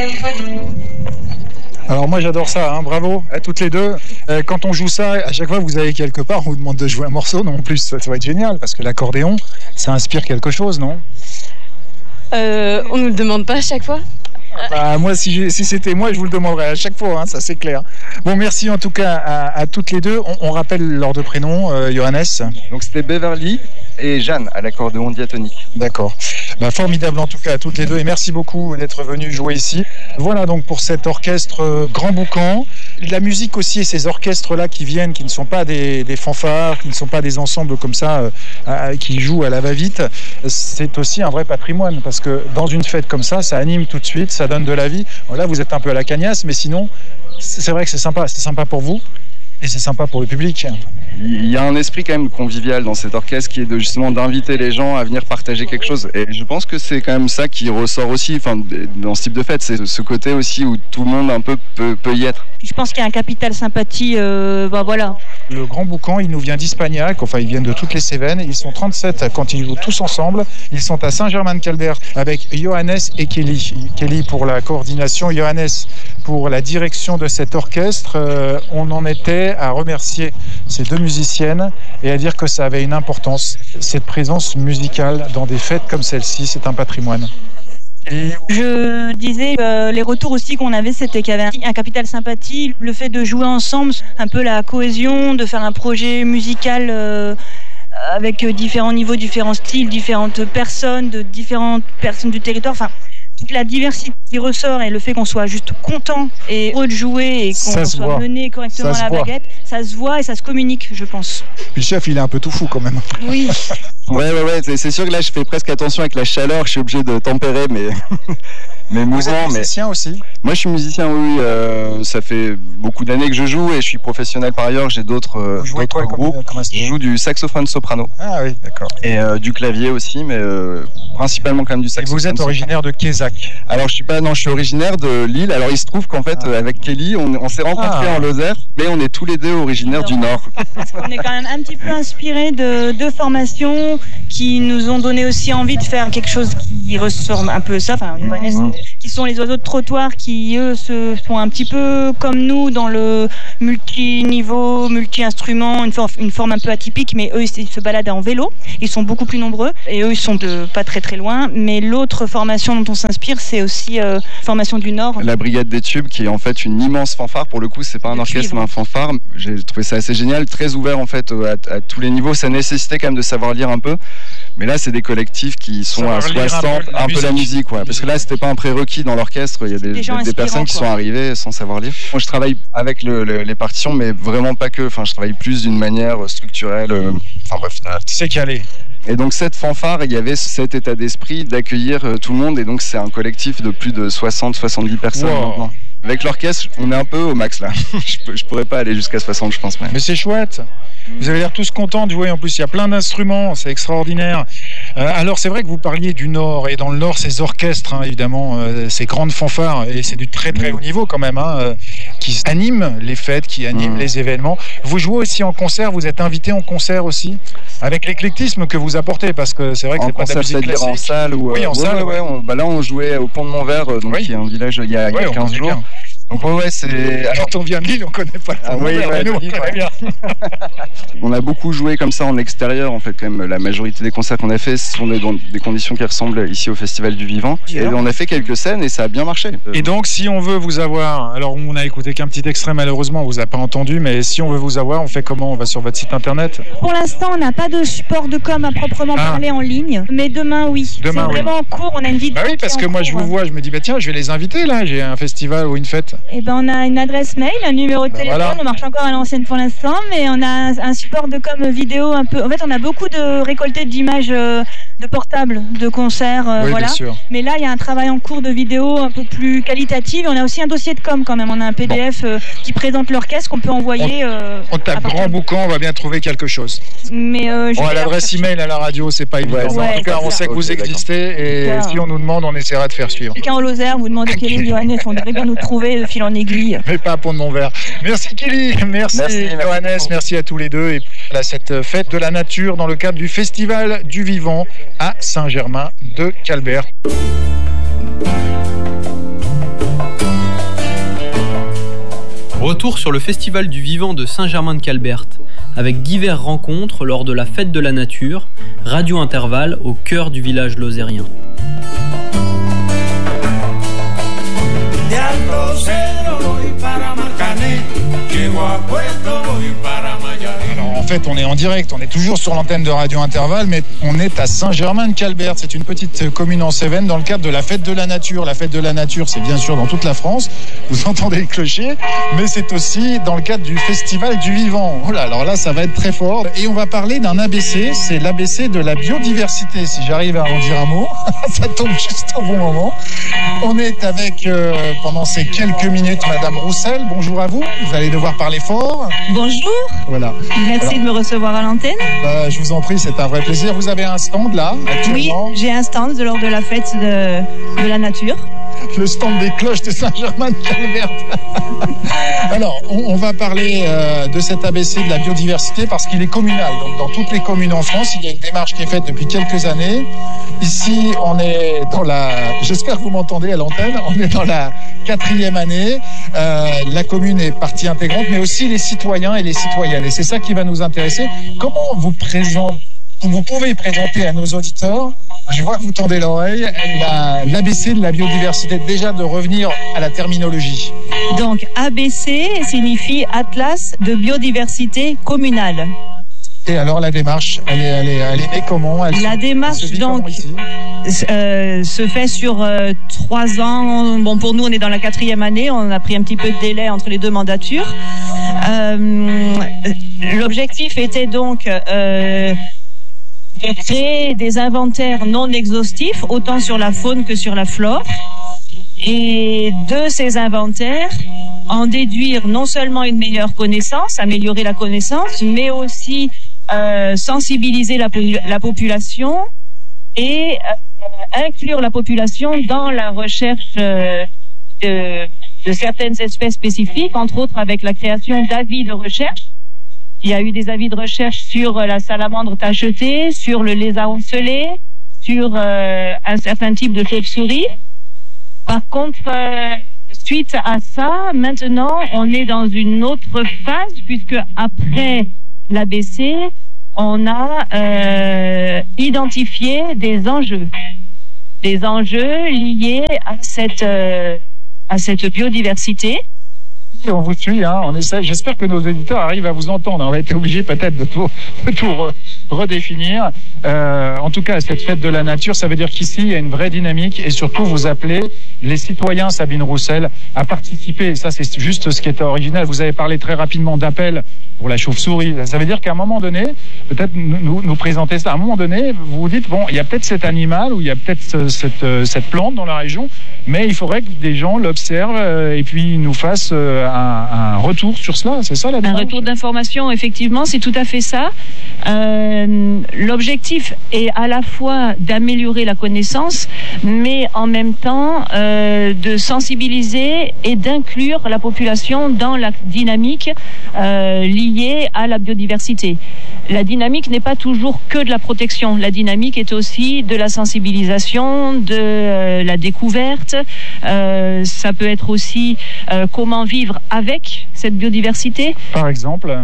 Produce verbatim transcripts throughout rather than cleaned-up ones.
Alors moi j'adore ça, hein, bravo à toutes les deux. Euh, quand on joue ça, à chaque fois que vous allez quelque part, on vous demande de jouer un morceau, non en plus ça, ça va être génial parce que l'accordéon, ça inspire quelque chose, non? euh, On nous le demande pas à chaque fois. Bah, moi, si, j'ai, si c'était moi, je vous le demanderais à chaque fois, hein, ça c'est clair. Bon, merci en tout cas à, à toutes les deux. On, on rappelle leurs deux prénoms, euh, Johannes. Donc c'était Beverly et Jeanne à l'accordéon diatonique. D'accord. Bah, formidable en tout cas à toutes les deux et merci beaucoup d'être venus jouer ici. Voilà donc pour cet orchestre euh, Grand Boucan. La musique aussi et ces orchestres-là qui viennent, qui ne sont pas des, des fanfares, qui ne sont pas des ensembles comme ça, euh, à, qui jouent à la va-vite, c'est aussi un vrai patrimoine parce que dans une fête comme ça, ça anime tout de suite, ça donne de la vie. Bon, là, vous êtes un peu à la cagnasse, mais sinon, c'est vrai que c'est sympa. C'est sympa pour vous et c'est sympa pour le public. Il y a un esprit quand même convivial dans cet orchestre qui est de justement d'inviter les gens à venir partager quelque chose. Et je pense que c'est quand même ça qui ressort aussi, enfin, dans ce type de fête, c'est ce côté aussi où tout le monde un peu peut, peut y être. Je pense qu'il y a un capital sympathie, euh, bah voilà. Le Grand Boucan, il nous vient d'Ispagnac, enfin ils viennent de toutes les Cévennes, ils sont trente-sept quand ils jouent tous ensemble, ils sont à Saint-Germain-de-Calbert avec Johannes et Kelly. Kelly pour la coordination, Johannes pour la direction de cet orchestre. Euh, on en était à remercier ces deux musiciennes et à dire que ça avait une importance. Cette présence musicale dans des fêtes comme celle-ci, c'est un patrimoine. Et... Je disais, euh, les retours aussi qu'on avait, c'était qu'il y avait un, un capital sympathie, le fait de jouer ensemble, un peu la cohésion, de faire un projet musical euh, avec différents niveaux, différents styles, différentes personnes, de différentes personnes du territoire, enfin... La diversité qui ressort et le fait qu'on soit juste content et heureux de jouer et qu'on soit voit. mené correctement à la voit. baguette, ça se voit et ça se communique, je pense. Puis le chef, il est un peu tout fou quand même. Oui. Ouais, ouais, ouais, c'est, c'est sûr que là, je fais presque attention avec la chaleur, je suis obligé de tempérer mes, mes mouvements. Vous êtes musicien mais... aussi? Moi, je suis musicien, oui. Euh, ça fait beaucoup d'années que je joue et je suis professionnel par ailleurs. J'ai d'autres, euh, d'autres quoi, groupes. Comme, comme je joue du saxophone soprano. Ah oui, d'accord. Et euh, du clavier aussi, mais euh, principalement quand même du saxophone. Et vous êtes originaire de Quézac? Alors, je suis pas, non, je suis originaire de Lille. Alors, il se trouve qu'en fait, ah. avec Kelly, on, on s'est rencontrés ah. en Lozère, mais on est tous les deux originaires du Nord. Parce qu'on est quand même un petit peu inspirés de deux formations qui nous ont donné aussi envie de faire quelque chose qui ressort un peu ça, enfin, mmh. qui sont les oiseaux de trottoir qui, eux, se, sont un petit peu comme nous dans le multi-niveau, multi-instrument, une, for- une forme un peu atypique, mais eux, ils se baladent en vélo, ils sont beaucoup plus nombreux, et eux, ils sont de pas très très loin, mais l'autre formation dont on s'inspire, c'est aussi euh, formation du Nord. La Brigade des Tubes, qui est en fait une immense fanfare, pour le coup, c'est pas un orchestre, mais un fanfare. J'ai trouvé ça assez génial, très ouvert en fait à, à tous les niveaux, ça nécessitait quand même de savoir lire un peu. Mais là, c'est des collectifs qui sont à soixante, un peu, un peu la musique, ouais. Parce que là, c'était pas un prérequis dans l'orchestre. Il y a des, des, des, des personnes qui quoi. sont arrivées sans savoir lire. Moi, je travaille avec le, le, les partitions, mais vraiment pas que. Enfin, je travaille plus d'une manière structurelle. Euh... Enfin bref. Tu sais calé. Et donc cette fanfare, il y avait cet état d'esprit d'accueillir euh, tout le monde. Et donc c'est un collectif de plus de soixante soixante-dix personnes wow. maintenant. Avec l'orchestre, on est un peu au max là. je, je pourrais pas aller jusqu'à soixante, je pense. Même. Mais c'est chouette. Vous avez l'air tous contents de jouer. En plus, il y a plein d'instruments, c'est extraordinaire. Euh, alors, c'est vrai que vous parliez du Nord. Et dans le Nord, ces orchestres, hein, évidemment, euh, ces grandes fanfares, et c'est du très très haut niveau quand même, hein, euh, qui animent les fêtes, qui animent mmh. les événements. Vous jouez aussi en concert, vous êtes invité en concert aussi, avec l'éclectisme que vous apportez, parce que c'est vrai que en c'est concert, pas de la musique classique. En salle ou oui, en ouais, salle. Ouais, ouais, on, bah là, on jouait au Pont de Montvert, donc oui. qui est un village il y a, il y a ouais, quinze jours. Bien. Donc ouais, ouais, c'est... Alors, quand on vient de Lille, on connaît pas le ah, oui, ouais, mais nous, on connaît ouais. bien. On a beaucoup joué comme ça en extérieur, en fait, quand même. La majorité des concerts qu'on a fait sont des, dans des conditions qui ressemblent ici au Festival du Vivant. Yeah. Et on a fait quelques scènes et ça a bien marché. Et donc, si on veut vous avoir... Alors, on a écouté qu'un petit extrait, malheureusement, on vous a pas entendu, mais si on veut vous avoir, on fait comment? On va sur votre site internet? Pour l'instant, on n'a pas de support de com à proprement ah. parler en ligne, mais demain, oui. Demain, c'est oui. vraiment en cours, on a une vidéo. Bah oui, parce que moi, cours, je vous vois, je me dis, bah tiens, je vais les inviter, là, j'ai un festival ou une fête. Et ben, on a une adresse mail, un numéro de bah téléphone, voilà. On marche encore à l'ancienne pour l'instant, mais on a un, un support de com vidéo un peu. En fait, on a beaucoup de récoltés d'images euh, de portables, de concerts, euh, oui, voilà. Bien sûr. Mais là, il y a un travail en cours de vidéo un peu plus qualitatif. On a aussi un dossier de com quand même. On a un P D F bon. euh, qui présente l'orchestre qu'on peut envoyer. On, euh, on tape Grand Boucan, on va bien trouver quelque chose. Mais euh, bon, l'adresse email à la radio, c'est pas évident. Ouais, en tout cas, on sait que vous okay, existez et d'accord. Si on nous demande, on essaiera de faire suivre. Quelqu'un en Lozère, vous demandez Kelly, Johannes, on devrait bien nous trouver de fil en aiguille. Mais pas à Pont de Montvert. Merci Kelly, merci, merci Johannes, merci. merci à tous les deux et à cette fête de la nature dans le cadre du Festival du Vivant à Saint-Germain-de-Calbert. Retour sur le Festival du Vivant de Saint-Germain-de-Calbert, avec diverses rencontres lors de la Fête de la Nature, Radio Intervalle au cœur du village lozérien. Alors en fait on est en direct, on est toujours sur l'antenne de Radio Intervalle, mais on est à Saint-Germain-de-Calbert. C'est une petite commune en Cévennes dans le cadre de la Fête de la Nature. La Fête de la Nature, c'est bien sûr dans toute la France, vous entendez le clocher, mais c'est aussi dans le cadre du Festival du Vivant. Oh là, alors là ça va être très fort. Et on va parler d'un A B C, c'est l'A B C de la biodiversité, si j'arrive à en dire un mot. Ça tombe juste au bon moment. On est avec, euh, pendant ces quelques minutes, Madame Roussel. Bonjour à vous, vous allez devoir parler fort. Bonjour. Voilà. Merci Alors, de me recevoir à l'antenne. Bah, je vous en prie, c'est un vrai plaisir. Vous avez un stand là, actuellement? Oui, j'ai un stand lors de la fête de, de la nature. Le stand des cloches de Saint-Germain-de-Calbert. Alors, on, on va parler euh, de cet A B C de la biodiversité parce qu'il est communal. Donc, dans toutes les communes en France, il y a une démarche qui est faite depuis quelques années. Ici, on est dans la... J'espère que vous m'entendez à l'antenne. On est dans la quatrième année. Euh, la commune est partie intégrante, mais aussi les citoyens et les citoyennes. Et c'est ça qui va nous intéresser. Comment vous présentez Vous pouvez présenter à nos auditeurs, je vois que vous tendez l'oreille, l'A B C de la biodiversité, déjà de revenir à la terminologie. Donc A B C signifie Atlas de biodiversité communale. Et alors la démarche, elle est, elle est, elle est née comment? Elle La se, démarche elle se donc euh, se fait sur euh, trois ans. Bon, pour nous, on est dans la quatrième année. On a pris un petit peu de délai entre les deux mandatures. Euh, l'objectif était donc euh, de créer des inventaires non exhaustifs, autant sur la faune que sur la flore. Et de ces inventaires, en déduire non seulement une meilleure connaissance, améliorer la connaissance, mais aussi euh, sensibiliser la, la population et euh, inclure la population dans la recherche euh, de, de certaines espèces spécifiques, entre autres avec la création d'avis de recherche. Il y a eu des avis de recherche sur la salamandre tachetée, sur le lézard ocellé, sur euh, un certain type de chauve-souris. Par contre, euh, suite à ça, maintenant, on est dans une autre phase, puisque après l'A B C, on a euh, identifié des enjeux, des enjeux liés à cette, euh, à cette biodiversité. On vous suit, hein, on essaie. J'espère que nos éditeurs arrivent à vous entendre. On va être obligé peut-être de tout, de tout re, redéfinir. Euh, en tout cas, cette fête de la nature, ça veut dire qu'ici, il y a une vraie dynamique et surtout, vous appelez les citoyens, Sabine Roussel, à participer. Ça, c'est juste ce qui est original. Vous avez parlé très rapidement d'appel pour la chauve-souris. Ça veut dire qu'à un moment donné, peut-être nous, nous présenter ça, à un moment donné, vous vous dites, bon, il y a peut-être cet animal ou il y a peut-être ce, cette, cette plante dans la région, mais il faudrait que des gens l'observent et puis nous fassent un, un retour sur cela. C'est ça la démarche? Un retour d'information, effectivement, c'est tout à fait ça. Euh, l'objectif est à la fois d'améliorer la connaissance, mais en même temps euh, de sensibiliser et d'inclure la population dans la dynamique euh, liée à la biodiversité. La dynamique n'est pas toujours que de la protection. La dynamique est aussi de la sensibilisation, de euh, la découverte. Euh, ça peut être aussi euh, comment vivre avec cette biodiversité. Par exemple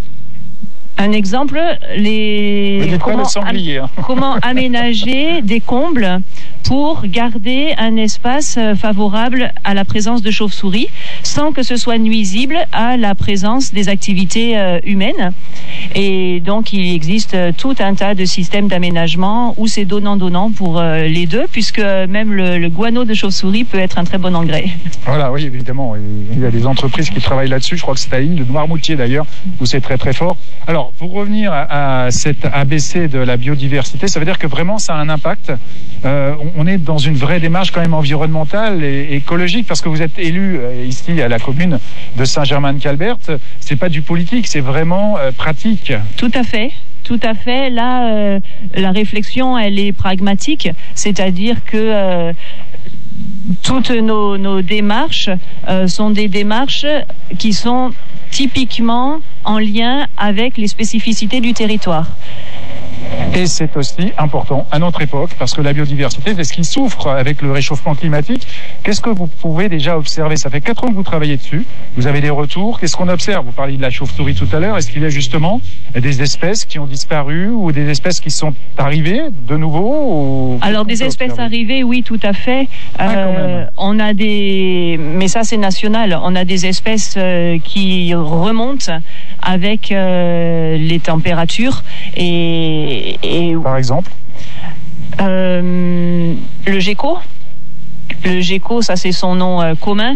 Un exemple, les comment, sanglier, hein. comment aménager des combles pour garder un espace favorable à la présence de chauves-souris sans que ce soit nuisible à la présence des activités euh, humaines. Et donc, il existe tout un tas de systèmes d'aménagement où c'est donnant-donnant pour euh, les deux, puisque même le, le guano de chauve-souris peut être un très bon engrais. Voilà, oui, évidemment. Il y a des entreprises qui travaillent là-dessus. Je crois que c'est à l'île de Noirmoutier, d'ailleurs, où c'est très, très fort. Alors, pour revenir à, à cet A B C de la biodiversité, ça veut dire que vraiment, ça a un impact. Euh, on, on est dans une vraie démarche quand même environnementale et écologique, parce que vous êtes élu euh, ici à la commune de Saint-Germain-de-Calbert. C'est pas du politique, c'est vraiment euh, pratique. Tout à fait. Tout à fait. Là, euh, la réflexion, elle est pragmatique, c'est-à-dire que euh, toutes nos, nos démarches euh, sont des démarches qui sont typiquement en lien avec les spécificités du territoire. Et c'est aussi important à notre époque, parce que la biodiversité, c'est ce qui souffre avec le réchauffement climatique. Qu'est-ce que vous pouvez déjà observer? Ça fait quatre ans que vous travaillez dessus. Vous avez des retours. Qu'est-ce qu'on observe? Vous parliez de la chauve-souris tout à l'heure. Est-ce qu'il y a justement des espèces qui ont disparu ou des espèces qui sont arrivées de nouveau ou... Alors, des espèces observer? arrivées, oui, tout à fait. Ah, euh, on a des... Mais ça, c'est national. On a des espèces euh, qui remontent avec euh, les températures. Et, et... Par exemple euh, le gecko. Le gecko, ça c'est son nom euh, commun.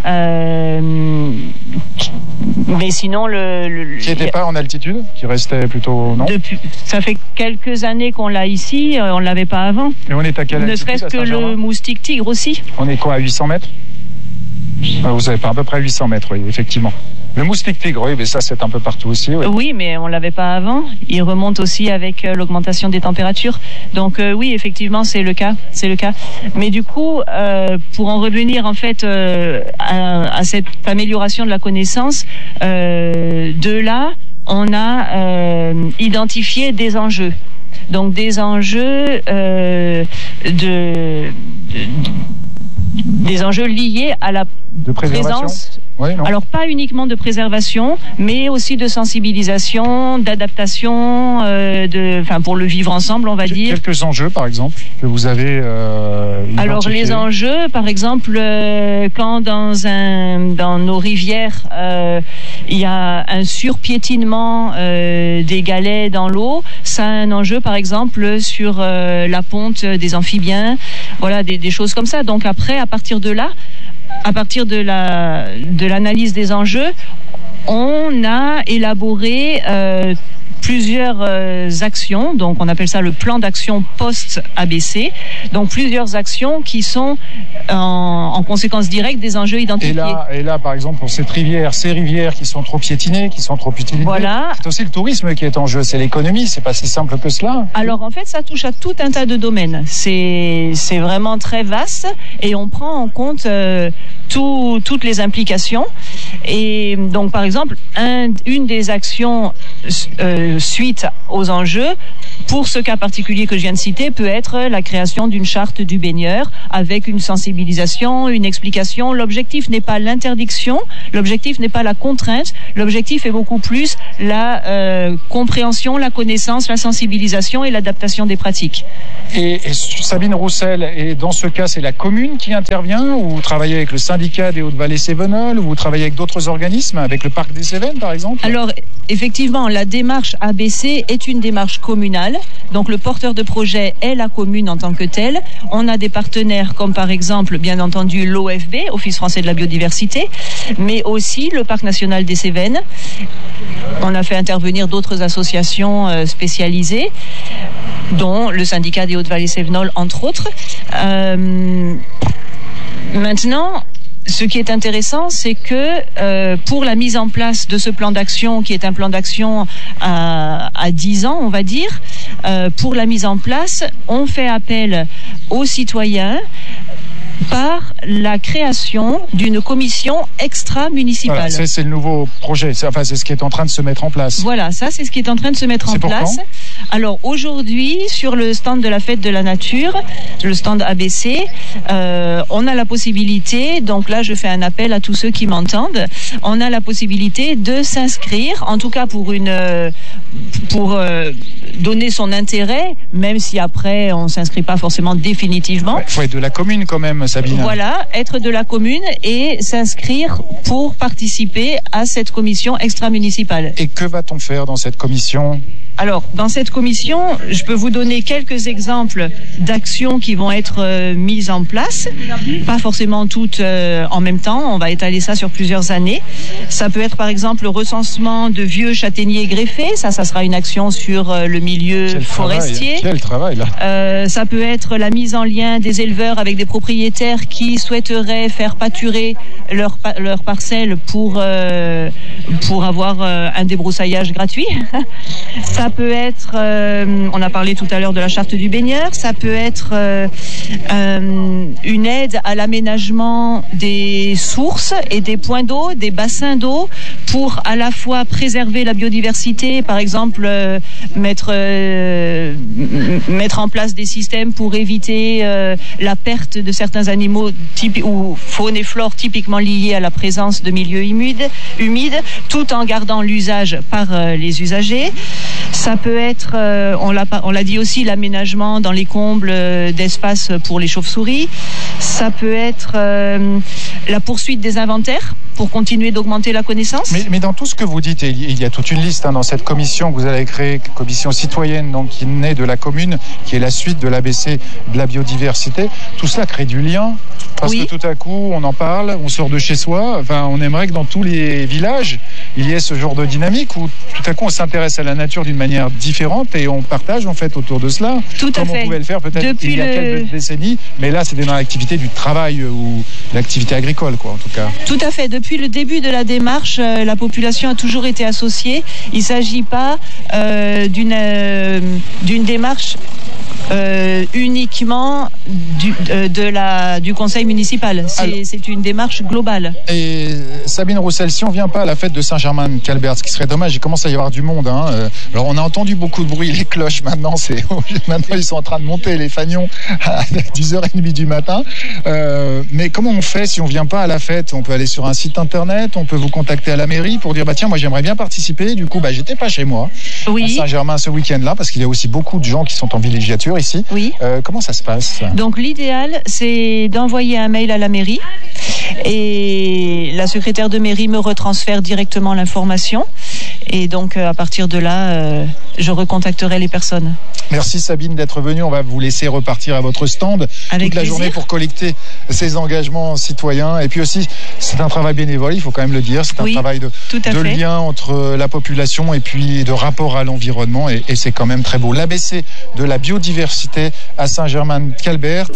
Euh, mais sinon, le, le qui n'était pas en altitude, qui restait plutôt non. Depuis, ça fait quelques années qu'on l'a ici, euh, on ne l'avait pas avant. Et on est à quelle altitude? Ne serait-ce que le moustique tigre aussi. On est quoi, à huit cents mètres? Vous savez pas, à peu près huit cents mètres, oui, effectivement. Le moustique tigre, oui, mais ça c'est un peu partout aussi. Oui, oui mais on l'avait pas avant. Il remonte aussi avec euh, l'augmentation des températures. Donc euh, oui, effectivement, c'est le cas, c'est le cas. Mais du coup, euh, pour en revenir en fait euh, à, à cette amélioration de la connaissance, euh, de là, on a euh, identifié des enjeux. Donc des enjeux euh, de, de des enjeux liés à la de présence. Oui, non. Alors pas uniquement de préservation, mais aussi de sensibilisation, d'adaptation, euh, de, enfin pour le vivre ensemble, on va dire. Quelques enjeux, par exemple, que vous avez euh, identifiés. Alors les enjeux, par exemple, euh, quand dans un dans nos rivières, euh, il y a un surpiétinement euh, des galets dans l'eau, ça a un enjeu, par exemple, sur euh, la ponte des amphibiens, voilà, des, des choses comme ça. Donc après, à partir de là, à partir de la de l'analyse des enjeux, on a élaboré euh, plusieurs euh, actions, donc on appelle ça le plan d'action post-A B C, donc plusieurs actions qui sont en, en conséquence directe des enjeux identifiés. Et là, et là, par exemple, pour cette rivière, ces rivières qui sont trop piétinées, qui sont trop utilisées, voilà. C'est aussi le tourisme qui est en jeu, c'est l'économie, c'est pas si simple que cela. Alors en fait, ça touche à tout un tas de domaines, c'est, c'est vraiment très vaste et on prend en compte euh, tout, toutes les implications. Et donc par exemple, un, une des actions euh, suite aux enjeux, pour ce cas particulier que je viens de citer, peut être la création d'une charte du baigneur avec une sensibilisation, une explication. L'objectif n'est pas l'interdiction, l'objectif n'est pas la contrainte, l'objectif est beaucoup plus la euh, compréhension, la connaissance, la sensibilisation et l'adaptation des pratiques. Et, et Sabine Roussel, et dans ce cas, c'est la commune qui intervient, ou vous travaillez avec le syndicat des Hautes-Vallées-Cévenol, ou vous travaillez avec d'autres organismes, avec le parc des Cévennes par exemple? Alors effectivement, la démarche A B C est une démarche communale. Donc le porteur de projet est la commune en tant que telle. On a des partenaires comme par exemple, bien entendu, l'O F B, Office français de la biodiversité, mais aussi le parc national des Cévennes. On a fait intervenir d'autres associations euh, spécialisées, dont le syndicat des Hautes-Vallées-Cévenol, entre autres. Euh, maintenant, ce qui est intéressant, c'est que euh, pour la mise en place de ce plan d'action, qui est un plan d'action à, à dix ans, on va dire, euh, pour la mise en place, on fait appel aux citoyens par la création d'une commission extra-municipale. Voilà, c'est, c'est le nouveau projet, c'est, enfin c'est ce qui est en train de se mettre en place. Voilà, ça c'est ce qui est en train de se mettre c'est en place. Alors aujourd'hui, sur le stand de la Fête de la Nature, le stand A B C, euh, on a la possibilité, donc là je fais un appel à tous ceux qui m'entendent, on a la possibilité de s'inscrire, en tout cas pour une, pour euh, donner son intérêt, même si après on s'inscrit pas forcément définitivement. Il faut être de la commune quand même, Sabine. Voilà, être de la commune et s'inscrire pour participer à cette commission extra-municipale. Et que va-t-on faire dans cette commission ? Alors, dans cette commission, je peux vous donner quelques exemples d'actions qui vont être euh, mises en place. Pas forcément toutes euh, en même temps, on va étaler ça sur plusieurs années. Ça peut être par exemple le recensement de vieux châtaigniers greffés, ça, ça sera une action sur euh, le milieu Quel forestier. Travail, quel travail là. Euh, ça peut être la mise en lien des éleveurs avec des propriétaires propriétaires qui souhaiteraient faire pâturer leur, leur parcelle pour, euh, pour avoir euh, un débroussaillage gratuit. Ça peut être, euh, on a parlé tout à l'heure de la charte du baigneur, ça peut être euh, euh, une aide à l'aménagement des sources et des points d'eau, des bassins d'eau, pour à la fois préserver la biodiversité, par exemple euh, mettre, euh, mettre en place des systèmes pour éviter euh, la perte de certains animaux type, ou faune et flore typiquement liés à la présence de milieux humides, humides tout en gardant l'usage par euh, les usagers. Ça peut être, euh, on l'a, on l'a dit aussi, l'aménagement dans les combles euh, d'espace pour les chauves-souris. Ça peut être euh, la poursuite des inventaires pour continuer d'augmenter la connaissance. Mais, mais dans tout ce que vous dites, et il y a toute une liste hein, dans cette commission que vous allez créer, commission citoyenne, donc qui naît de la commune, qui est la suite de l'A B C de la biodiversité. Tout cela crée du lien, parce oui. que tout à coup, on en parle, on sort de chez soi. Enfin, on aimerait que dans tous les villages, il y ait ce genre de dynamique où tout à coup, on s'intéresse à la nature d'une manière différente et on partage en fait autour de cela. Tout à comme fait. on pouvait le faire peut-être Depuis il y a le... quelques décennies, mais là, c'était dans l'activité du travail ou l'activité agricole, quoi, en tout cas. Tout à fait. Depuis le début de la démarche, euh, la population a toujours été associée. Il ne s'agit pas euh, d'une, euh, d'une démarche euh, uniquement du, euh, de la, du conseil municipal. C'est, Alors, c'est une démarche globale. Et Sabine Roussel, si on ne vient pas à la fête de Saint-Germain-de-Calbert, ce qui serait dommage, il commence à y avoir du monde. Hein. Alors on a entendu beaucoup de bruit, les cloches maintenant, c'est, maintenant ils sont en train de monter les fanions à dix heures trente du matin. Euh, mais comment on fait si on ne vient pas à la fête? On peut aller sur un site internet, on peut vous contacter à la mairie pour dire bah tiens, moi j'aimerais bien participer. Du coup, bah j'étais pas chez moi oui. à Saint-Germain ce week-end-là parce qu'il y a aussi beaucoup de gens qui sont en villégiature ici. Oui. Euh, comment ça se passe? Donc l'idéal, c'est d'envoyer un mail à la mairie et la secrétaire de mairie me retransfère directement l'information. Et donc à partir de là, euh, je recontacterai les personnes. Merci Sabine d'être venue. On va vous laisser repartir à votre stand Avec toute la plaisir. journée pour collecter ces engagements citoyens. Et puis aussi, c'est un travail bénévole, il faut quand même le dire. C'est un oui, travail de, de lien entre la population et puis de rapport à l'environnement. Et, et c'est quand même très beau. L'A B C de la biodiversité à Saint-Germain-de-Calbert.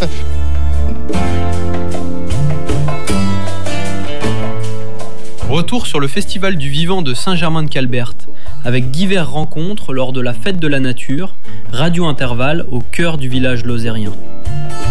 Retour sur le Festival du Vivant de Saint-Germain-de-Calbert, avec diverses rencontres lors de la Fête de la Nature, Radio Intervalle au cœur du village lozérien.